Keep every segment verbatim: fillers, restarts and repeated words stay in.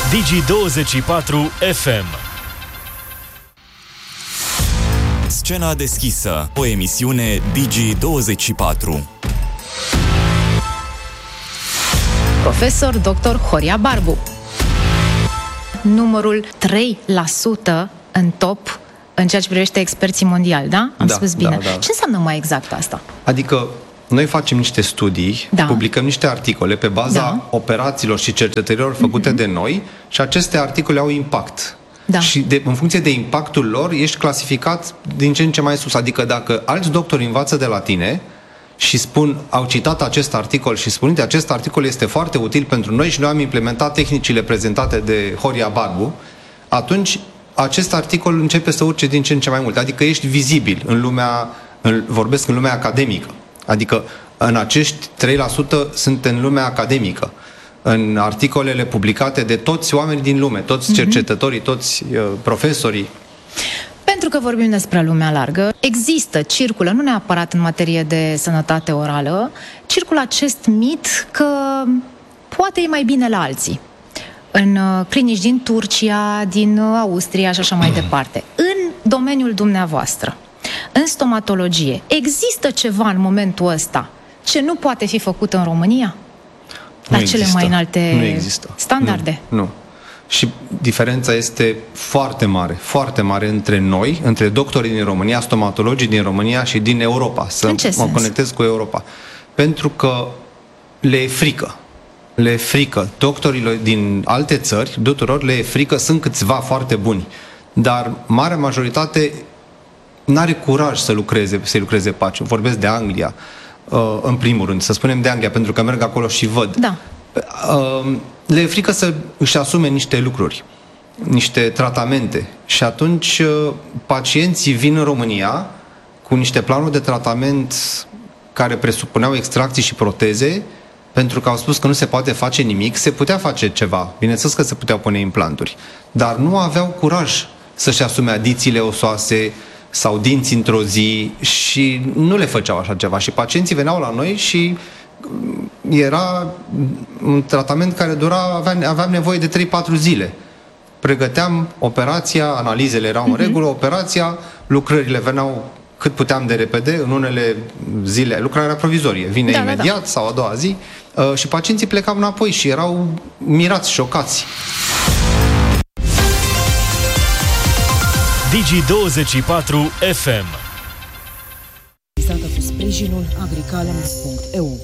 Digi douăzeci și patru F M. Scena deschisă, o emisiune Digi douăzeci și patru. Profesor doctor Horia Barbu. Numărul trei la sută în top în ceea ce privește experții mondiali, da? Am da, spus bine. Da, da. Ce înseamnă mai exact asta? Adică noi facem niște studii, da. publicăm niște articole pe baza da. operațiilor și cercetărilor făcute mm-hmm. de noi și aceste articole au impact. Da. Și de, în funcție de impactul lor ești clasificat din ce în ce mai sus. Adică dacă alți doctori învață de la tine și spun, au citat acest articol și spun, acest articol este foarte util pentru noi și noi am implementat tehnicile prezentate de Horia Barbu, atunci acest articol începe să urce din ce în ce mai mult. Adică ești vizibil în lumea, în, vorbesc în lumea academică. Adică în acești trei la sută sunt în lumea academică, în articolele publicate de toți oamenii din lume, toți cercetătorii, toți uh, profesorii. Pentru că vorbim despre lumea largă, există, circulă, nu neapărat în materie de sănătate orală, circulă acest mit că poate e mai bine la alții. În uh, clinici din Turcia, din uh, Austria și așa mai departe. În domeniul dumneavoastră, în stomatologie, există ceva în momentul ăsta ce nu poate fi făcut în România? La nu cele există. mai înalte nu există. standarde? Nu, nu. Și diferența este foarte mare, foarte mare între noi, între doctorii din România, stomatologii din România și din Europa. Să în ce mă sens? conectez cu Europa. Pentru că le e frică. Le e frică. Doctorilor din alte țări, tuturor le e frică, sunt câțiva foarte buni. Dar marea majoritate n-are curaj să lucreze, să lucreze pace. Vorbesc de Anglia, în primul rând, să spunem de Anglia, pentru că merg acolo și văd. Da. Le e frică să își asume niște lucruri, niște tratamente. Și atunci pacienții vin în România cu niște planuri de tratament care presupuneau extracții și proteze, pentru că au spus că nu se poate face nimic. Se putea face ceva, bineînțeles că se puteau pune implanturi, dar nu aveau curaj să-și asume adițiile osoase sau dinți într-o zi și nu le făceau așa ceva. Și pacienții veneau la noi și era un tratament care dura, aveam, aveam nevoie de trei patru zile. Pregăteam operația, analizele erau în uh-huh. regulă, operația, lucrările veneau cât puteam de repede, în unele zile, lucrarea era provizorie, vine da, imediat da, da. sau a doua zi uh, și pacienții plecau înapoi și erau mirați, șocați. Digi douăzeci și patru F M. Cu sprijinul agriculens punct e u.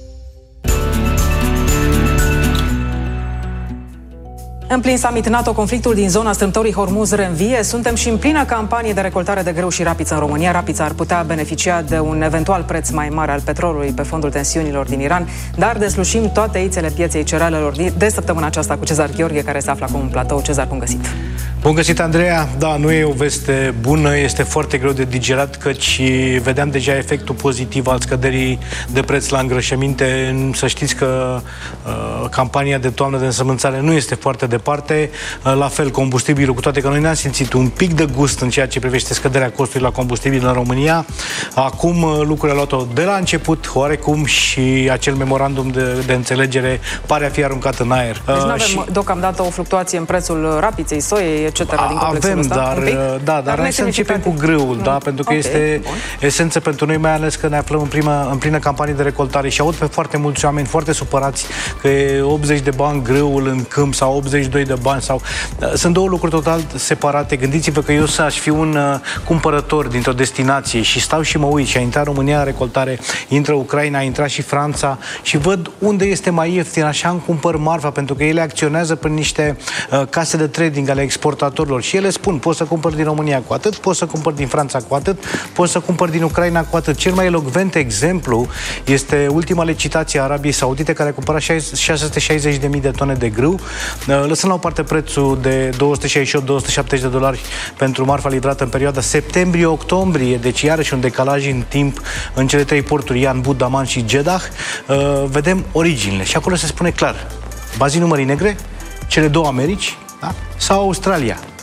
În plin summit NATO, conflictul din zona strâmtorii Hormuz reînvie. Suntem și în plină campanie de recoltare de grâu și rapiță în România. Rapița ar putea beneficia de un eventual preț mai mare al petrolului pe fondul tensiunilor din Iran, dar deslușim toate eițele pieței cerealelor de săptămâna aceasta cu Cezar Gheorghe, care se află acum în platou. Cezar, bun găsit! Bun găsit, Andreea! Da, nu e o veste bună, este foarte greu de digerat, căci vedeam deja efectul pozitiv al scăderii de preț la îngrășăminte. Să știți că uh, campania de toamnă de însămânțare nu este foarte departe, la fel combustibilul, cu toate că noi ne-am simțit un pic de gust în ceea ce privește scăderea costurilor la combustibil în România. Acum lucrurile au luat-o de la început, oarecum, și acel memorandum de, de înțelegere pare a fi aruncat în aer. Deci nu avem și... deocamdată o fluctuație în prețul rapiței, soiei, et cetera din complexul Avem, ăsta? dar, da, dar, dar hai să începem cu grâul, da, pentru că okay, este bun. esență pentru noi, mai ales că ne aflăm în, prima, în plină campanie de recoltare și aud pe foarte mulți oameni foarte supărați că e optzeci de bani grâul în câmp sau optzeci și doi de bani sau... Sunt două lucruri total separate. Gândiți-vă că eu să aș fi un uh, cumpărător dintr-o destinație și stau și mă uit și a intrat România în recoltare, intră Ucraina, a intrat și Franța și văd unde este mai ieftin, așa îmi cumpăr marfa, pentru că ele acționează prin niște uh, case de trading ale exportatorilor și ele spun, poți să cumpări din România cu atât, poți să cumpări din Franța cu atât, poți să cumpări din Ucraina cu atât. Cel mai elocvent exemplu este ultima licitație a Arabiei Saudite, care a cumpărat șase sute șaizeci de mii de tone de grâu, uh, lăsând la o parte prețul de două sute șaizeci și opt - două sute șaptezeci de dolari pentru marfa livrată în perioada septembrie-octombrie, deci iarăși un decalaj în timp în cele trei porturi, Yanbu, Daman și Jeddah. Uh, vedem originile și acolo se spune clar, bazinul Mării Negre, cele două Americi, da? sau Australia.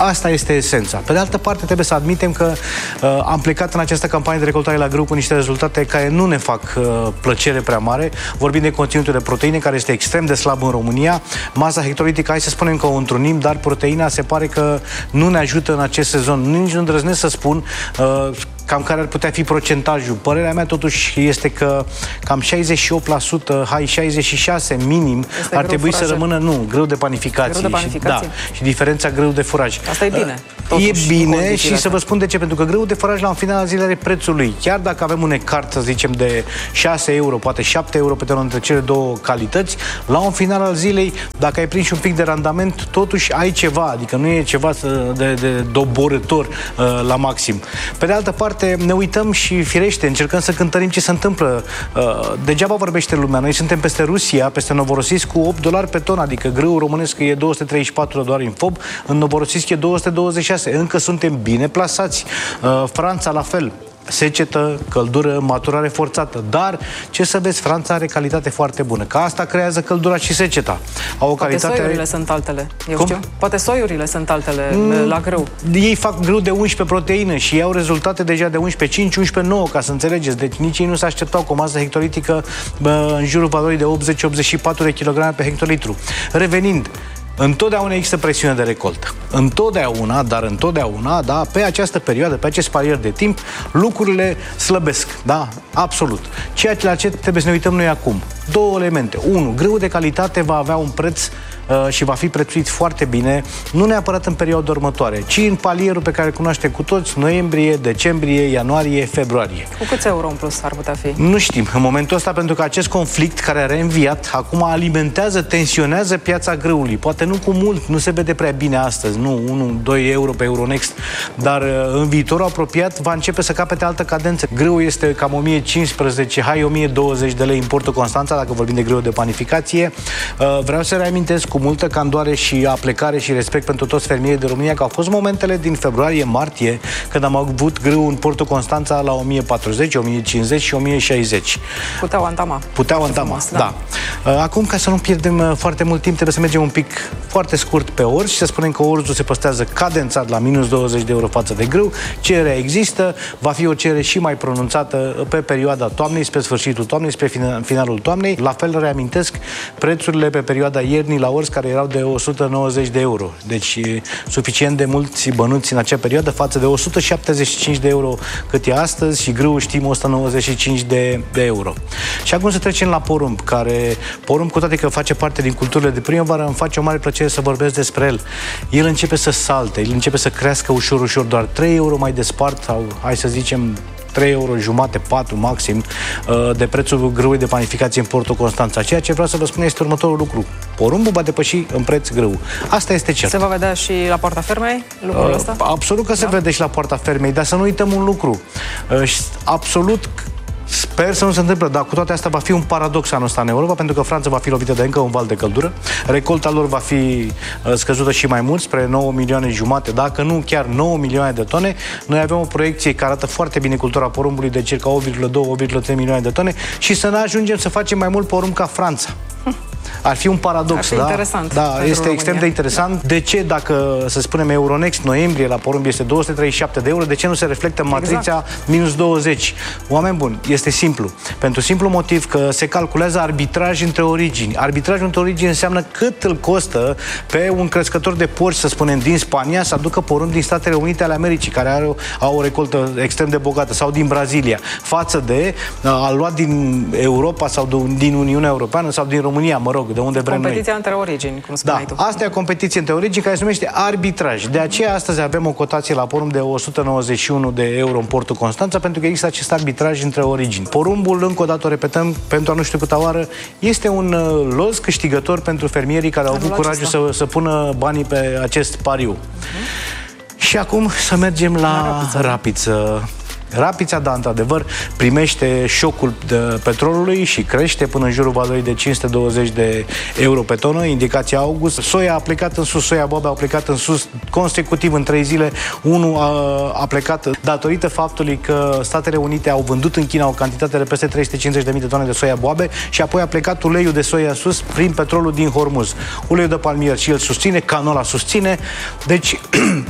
Asta este esența. Pe de altă parte, trebuie să admitem că uh, am plecat în această campanie de recoltare la grâu cu niște rezultate care nu ne fac uh, plăcere prea mare. Vorbim de conținutul de proteine, care este extrem de slab în România. Masa hectolitică, hai să spunem că o întrunim, dar proteina se pare că nu ne ajută în acest sezon. Nici nu îndrăznesc să spun uh, cam care ar putea fi procentajul. Părerea mea totuși este că cam șaizeci și opt la sută, hai șaizeci și șase la sută minim, este ar trebui furajel. Să rămână, nu, grâu de panificație. Grâu de panificație. Și, da, și diferența grâu de furaj. Asta e bine. Totuși, e bine și să vă spun de ce, pentru că grâu de furaj la un final al zilei are prețul lui. Chiar dacă avem un ecart, să zicem, de șase euro, poate șapte euro pe tonă între cele două calități, la un final al zilei, dacă ai prins un pic de randament, totuși ai ceva, adică nu e ceva de, de doborător uh, la maxim. Pe de altă parte, ne uităm și firește, încercăm să cântărim ce se întâmplă. Uh, degeaba vorbește lumea. Noi suntem peste Rusia, peste Novorossiysk cu opt dolari pe tonă, adică grâul românesc e două sute treizeci și patru de dolari în fob, în Novorossiysk e două sute douăzeci și șase. Încă suntem bine plasați. Uh, Franța la fel. Secetă, căldură, maturare forțată. Dar, ce să vezi, Franța are calitate foarte bună. Că asta creează căldura și seceta. Au o Poate calitate... soiurile sunt altele. Eu Cum? știu. Poate soiurile sunt altele mm, la grâu. Ei fac grâu de unsprezece proteină și iau rezultate deja de unsprezece cinci, unsprezece nouă, ca să înțelegeți. Deci nici ei nu se așteptau cu o masă hectolitică bă, în jurul valorii de optzeci optzeci și patru de kilograme pe hectolitru. Revenind, întotdeauna există presiune de recoltă. Întotdeauna, dar întotdeauna, da, pe această perioadă, pe acest parier de timp, lucrurile slăbesc, da, absolut. Ceea ce la ce trebuie să ne uităm noi acum. Două elemente. Unu, grâul de calitate va avea un preț uh, și va fi prețuit foarte bine, nu neapărat în perioada următoare, ci în palierul pe care îl cunoaștem cu toți, noiembrie, decembrie, ianuarie, februarie. Cu câți euro în plus ar putea fi? Nu știm. În momentul ăsta, pentru că acest conflict care a reînviat, acum alimentează, tensionează piața grâului. Poate nu cu mult, nu se vede prea bine astăzi, nu, unu doi euro pe Euronext, dar în viitorul apropiat va începe să capete altă cadență. Grâul este cam o mie cincisprezece, hai o mie douăzeci de lei în portul Constanța, dacă vorbim de grâu de panificație. Vreau să reamintesc cu multă candoare și aplecare și respect pentru toți fermierii de România că au fost momentele din februarie-martie când am avut grâu în portul Constanța la o mie patruzeci, o mie cincizeci și o mie șaizeci. Puteau antama. Puteau antama, frumos, da. da. Acum, ca să nu pierdem foarte mult timp, trebuie să mergem un pic foarte scurt pe orz și să spunem că orzul se păstrează cadențat la minus douăzeci de euro față de grâu. Cererea există, va fi o cerere și mai pronunțată pe perioada toamnei, spre sfârșitul toamnei, spre finalul toamnei. La fel reamintesc prețurile pe perioada iernii la orz, care erau de o sută nouăzeci de euro. Deci suficient de mulți bănuți în acea perioadă față de o sută șaptezeci și cinci de euro cât e astăzi și grâul știm o sută nouăzeci și cinci de euro. Și acum să trecem la porumb, care porumb, cu toate că face parte din culturile de primăvară, îmi face o mare plăcere să vorbesc despre el. El începe să salte, el începe să crească ușor, ușor, doar trei euro mai de spart, sau hai să zicem trei euro jumate, patru maxim, de prețul grâului de panificație în portul Constanța. Ceea ce vreau să vă spun este următorul lucru. Porumbul va depăși în preț grâul. Asta este cert. Se va vedea și la poarta fermei lucrul uh, ăsta? Absolut că da? Se vede și la poarta fermei, dar să nu uităm un lucru. Uh, absolut sper să nu se întâmple, dar cu toate astea va fi un paradox anul ăsta în Europa, pentru că Franța va fi lovită de încă un val de căldură, recolta lor va fi scăzută și mai mult, spre nouă milioane jumate, dacă nu chiar nouă milioane de tone. Noi avem o proiecție care arată foarte bine cultura porumbului de circa opt virgulă doi - opt virgulă trei milioane de tone și să ne ajungem să facem mai mult porumb ca Franța. Ar fi un paradox, Ar fi da? interesant. Da, este România. Extrem de interesant. De ce, dacă, să spunem, Euronext noiembrie la porumb este două sute treizeci și șapte de euro, de ce nu se reflectă în matrița exact. minus douăzeci? Oameni buni, este simplu. Pentru simplu motiv că se calculează arbitraj între origini. Arbitrajul între origini înseamnă cât îl costă pe un crescător de porci, să spunem, din Spania, să aducă porumb din Statele Unite ale Americii, care are, au o recoltă extrem de bogată, sau din Brazilia, față de a luat din Europa sau din Uniunea Europeană sau din România, mă rog, de unde vrem noi. Competiția între origini, cum spuneai da, tu. asta e competiție între origini care se numește arbitraj. De aceea astăzi avem o cotație la porumb de o sută nouăzeci și unu de euro în portul Constanța, pentru că există acest arbitraj între origini. Porumbul, încă o dată o repetăm, pentru a nu știu câta oară, este un uh, loz câștigător pentru fermierii care au avut curajul să, să pună banii pe acest pariu. Uh-huh. Și acum să mergem la, la Rapiță. Rapiță. Rapița, da, într-adevăr, primește șocul de petrolului și crește până în jurul valorii de cinci sute douăzeci de euro pe tonă, indicația august. Soia a plecat în sus, soia boabe a plecat în sus consecutiv în trei zile. Unul a, a plecat datorită faptului că Statele Unite au vândut în China o cantitate de peste trei sute cincizeci de mii de tone de soia boabe și apoi a plecat uleiul de soia sus prin petrolul din Hormuz. Uleiul de palmier și el susține, canola susține, deci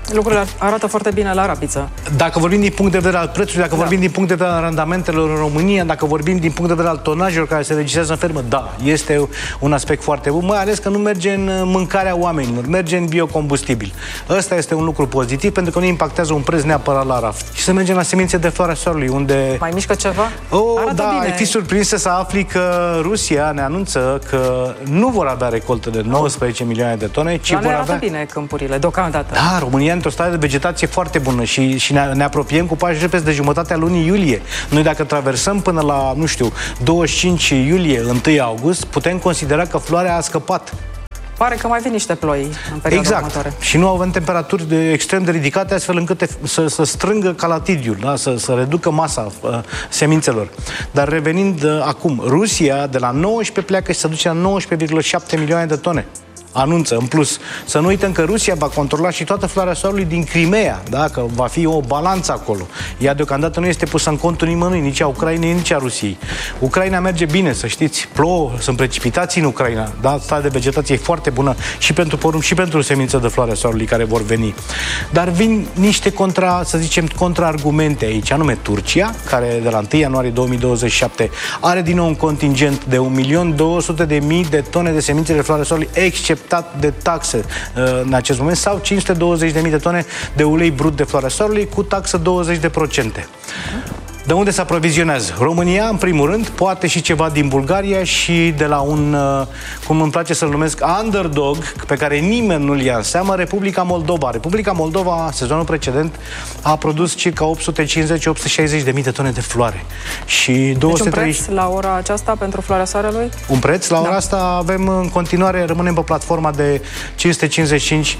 Lucrurile arată foarte bine la Rapiță. Dacă vorbim din punct de vedere al prețului, dacă da. vorbim din punct de vedere al randamentelor în România, dacă vorbim din punct de vedere al tonajelor care se registrează în fermă, da, este un aspect foarte bun, mai ales că nu merge în mâncarea oamenilor, merge în biocombustibil. Ăsta este un lucru pozitiv, pentru că nu impactează un preț neapărat la raft. Și să mergem la semințe de floarea soarelui, unde... Mai mișcă ceva? Oh, arată da, bine. Ai fi surprinsă să afli că Rusia ne anunță că nu vor avea recoltă de nouăsprezece milioane de tone, ci Dar vor arată avea... bine câmpurile, deocamdată. Da, România într-o stare de vegetație foarte bună și, și ne, ne apropiem cu pași repezi de jumătatea lunii iulie. Noi dacă traversăm până la, nu știu, douăzeci și cinci iulie, unu august, putem considera că floarea a scăpat. Pare că mai vin niște ploi în perioada exact. următoare. Și nu avem temperaturi de, extrem de ridicate, astfel încât te, să, să strângă calatidiul, da? să, să reducă masa uh, semințelor. Dar revenind uh, acum, Rusia de la nouăsprezece pleacă și se duce la nouăsprezece virgulă șapte milioane de tone. Anunță, în plus. Să nu uităm că Rusia va controla și toată floarea soarelui din Crimea, da? Că va fi o balanță acolo. Ea deocamdată nu este pusă în contul nimănui, nici a Ucrainei, nici a Rusiei. Ucraina merge bine, să știți, plouă, sunt precipitații în Ucraina, da? Starea de vegetație e foarte bună și pentru porumb și pentru semințe de floarea soarelui care vor veni. Dar vin niște contra, să zicem, contraargumente aici, anume Turcia, care de la întâi ianuarie două mii douăzeci și șapte are din nou un contingent de un milion două sute de mii de tone de semințe de floarea soarelui, exceptat de taxe în acest moment, sau cinci sute douăzeci de mii de tone de ulei brut de floarea soarelui cu taxă douăzeci de procente. De unde se aprovizionează? România, în primul rând, poate și ceva din Bulgaria și de la un, cum îmi place să-l numesc, underdog, pe care nimeni nu-l ia în seamă, Republica Moldova. Republica Moldova, sezonul precedent, a produs circa opt sute cincizeci - opt sute șaizeci de mii de tone de floare. Și două sute treizeci... Deci un preț la ora aceasta pentru floarea soarelui? Un preț? La ora da. asta avem în continuare, rămânem pe platforma de cinci sute cincizeci și cinci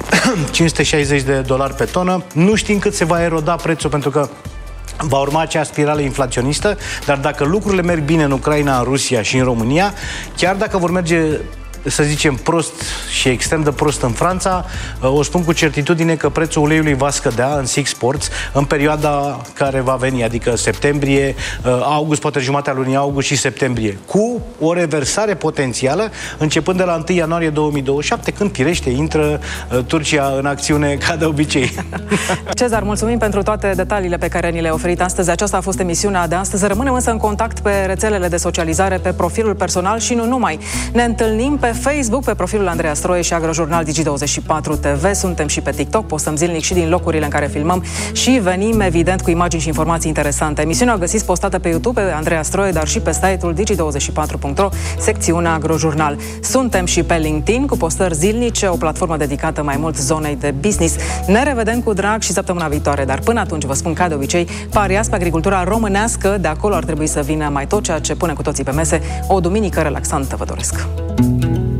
- cinci sute șaizeci de dolari pe tonă. Nu știm cât se va eroda prețul, pentru că va urma acea spirală inflaționistă, dar dacă lucrurile merg bine în Ucraina, în Rusia și în România, chiar dacă vor merge, să zicem, prost și extrem de prost în Franța, o spun cu certitudine că prețul uleiului va scădea în Six Ports în perioada care va veni, adică septembrie, august, poate jumatea lunii august și septembrie, cu o reversare potențială începând de la întâi ianuarie două mii douăzeci și șapte, când firește intră Turcia în acțiune ca de obicei. Cezar, mulțumim pentru toate detaliile pe care ni le-ai oferit astăzi. Aceasta a fost emisiunea de astăzi. Rămânem însă în contact pe rețelele de socializare, pe profilul personal și nu numai. Ne întâlnim pe Facebook, pe profilul Andreea Stroie și Agrojurnal Digi douăzeci și patru T V. Suntem și pe TikTok, postăm zilnic și din locurile în care filmăm și venim, evident, cu imagini și informații interesante. Emisiunea o găsiți postată pe YouTube, pe Andreea Stroie, dar și pe site-ul digi douăzeci și patru punct ro, secțiunea Agrojurnal. Suntem și pe LinkedIn, cu postări zilnice, o platformă dedicată mai mult zonei de business. Ne revedem cu drag și săptămâna viitoare, dar până atunci vă spun ca de obicei, pariați pe agricultura românească, de acolo ar trebui să vină mai tot ceea ce pune cu toții pe mese. O duminică relaxantă vă doresc!